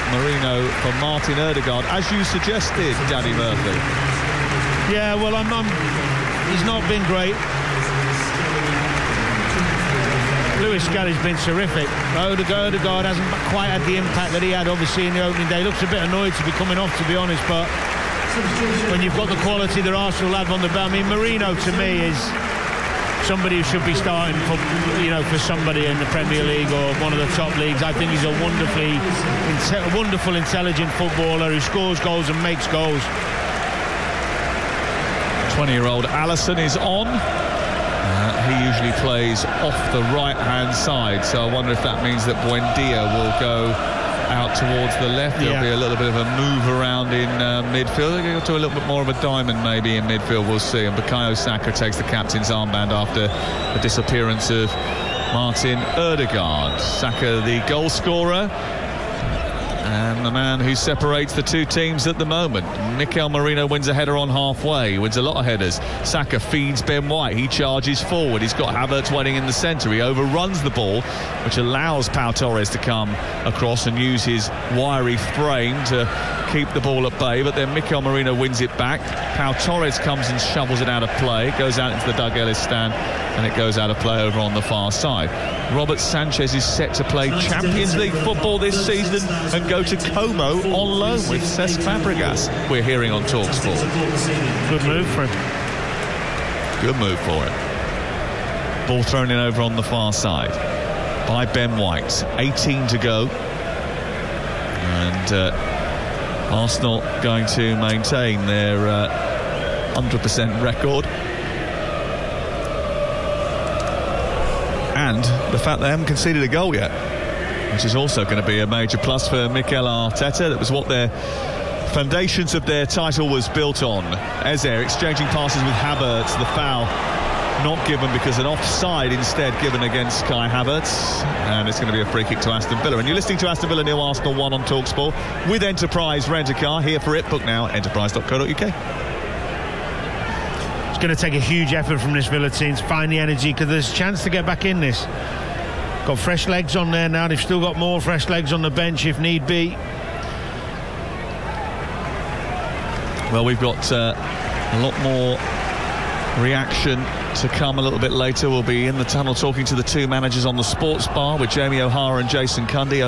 Merino for Martin Ødegaard, as you suggested, Danny Murphy. Yeah, well, he's not been great. Lewis Skelly's been terrific. Ødegaard hasn't quite had the impact that he had, obviously, in the opening day. He looks a bit annoyed to be coming off, to be honest, but when you've got the quality that Arsenal have on the bench, I mean, Merino, to me, is somebody who should be starting for somebody in the Premier League or one of the top leagues. I think he's a wonderful, intelligent footballer who scores goals and makes goals. 20-year-old Alisson is on. He usually plays off the right-hand side, so I wonder if that means that Buendia will go out towards the left. There'll be a little bit of a move around in midfield. They'll go to a little bit more of a diamond maybe in midfield, we'll see. And Bukayo Saka takes the captain's armband after the disappearance of Martin Ødegaard. Saka, the goal scorer, and the man who separates the two teams at the moment. Mikel Merino wins a header on halfway. He wins a lot of headers. Saka feeds Ben White. He charges forward. He's got Havertz waiting in the centre. He overruns the ball, which allows Pau Torres to come across and use his wiry frame to keep the ball at bay. But then Mikel Merino wins it back. Pau Torres comes and shovels it out of play. It goes out into the Doug Ellis stand, and it goes out of play over on the far side. Robert Sanchez is set to play Champions League football this season and go to Como on loan with Cesc Fabregas, we're hearing on TalkSport. Good move for him. Good move for him. Ball thrown in over on the far side by Ben White. 18 to go. And Arsenal going to maintain their 100% record. And the fact they haven't conceded a goal yet, which is also going to be a major plus for Mikel Arteta. That was what their foundations of their title was built on. Eze exchanging passes with Havertz. The foul not given because an offside instead given against Kai Havertz, and it's going to be a free kick to Aston Villa. And you're listening to Aston Villa 0, Arsenal 1 on TalkSport with Enterprise Rent-A-Car. Here for it, book now, enterprise.co.uk. It's going to take a huge effort from this Villa team to find the energy, because there's a chance to get back in this. Got fresh legs on there now. They've still got more fresh legs on the bench if need be. Well, we've got a lot more reaction to come a little bit later. We'll be in the tunnel talking to the two managers on the sports bar with Jamie O'Hara and Jason Cundy.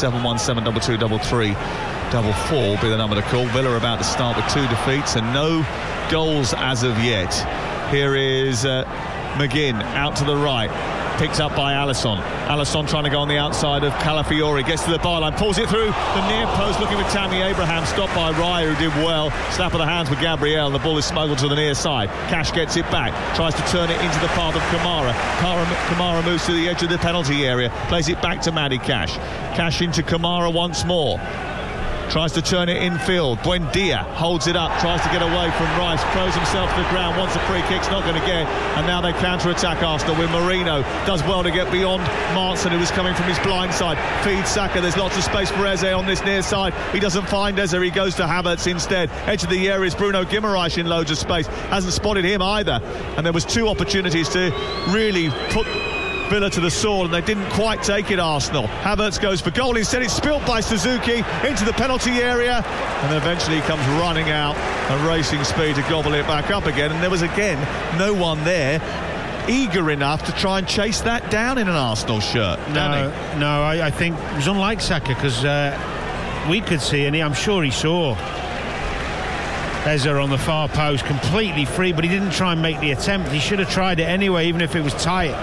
03717223344 will be the number to call. Villa about to start with 2 defeats and no goals as of yet. Here is McGinn out to the right, picked up by Alisson. Alisson trying to go on the outside of Calafiori, gets to the byline, pulls it through the near post, looking with Tammy Abraham, stopped by Raya, who did well. Slap of the hands with Gabriel, and the ball is smuggled to the near side. Cash gets it back, tries to turn it into the path of Kamara. Kamara moves to the edge of the penalty area, plays it back to Matty Cash. Cash into Kamara once more. Tries to turn it infield. Buendia holds it up, tries to get away from Rice, throws himself to the ground, wants a free kick's not going to get, and now they counter-attack Arsenal with Merino. Does well to get beyond Martson, who was coming from his blind side. Feeds Saka, there's lots of space for Eze on this near side. He doesn't find Eze, he goes to Havertz instead. Edge of the area is Bruno Guimaraes in loads of space. Hasn't spotted him either. And there was 2 opportunities to really put Villa to the sword, and they didn't quite take it, Arsenal. Havertz goes for goal, instead it's spilt by Suzuki into the penalty area, and then eventually he comes running out at racing speed to gobble it back up again. And there was again no one there eager enough to try and chase that down in an Arsenal shirt. No, I think it was unlike Saka, because we could see, and I'm sure he saw Eze on the far post completely free, but he didn't try and make the attempt. He should have tried it anyway, even if it was tight.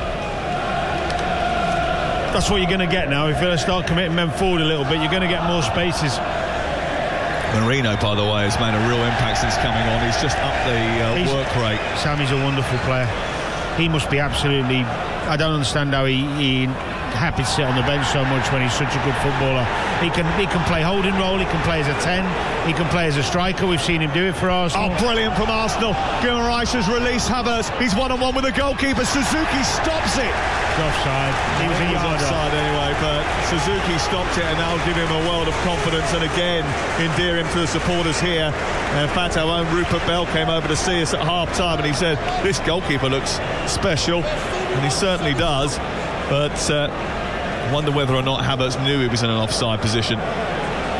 That's what you're going to get now. If you start committing men forward a little bit, you're going to get more spaces. Marino, by the way, has made a real impact since coming on. He's just up the work rate. Sammy's a wonderful player. He must be absolutely... I don't understand how he happy to sit on the bench so much when he's such a good footballer. He can play holding role, he can play as a 10, he can play as a striker. We've seen him do it for Arsenal. Oh, brilliant from Arsenal. Guimaraes has released Havertz. He's one-on-one with the goalkeeper. Suzuki stops it. It's offside. He was offside anyway, but Suzuki stopped it, and that'll give him a world of confidence and again endear him to the supporters here. In fact, our own Rupert Bell came over to see us at half-time, and he said, this goalkeeper looks special, and he certainly does. But I wonder whether or not Havertz knew he was in an offside position.